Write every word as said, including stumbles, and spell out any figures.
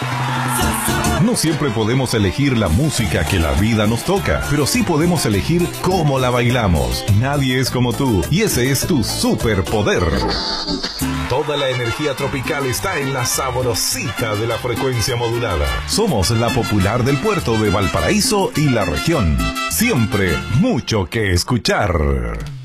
No siempre podemos elegir la música que la vida nos toca, pero sí podemos elegir cómo la bailamos. Nadie es como tú, y ese es tu superpoder. Toda la energía tropical está en la sabrosita de la frecuencia modulada. Somos la popular del puerto de Valparaíso y la región. Siempre mucho que escuchar.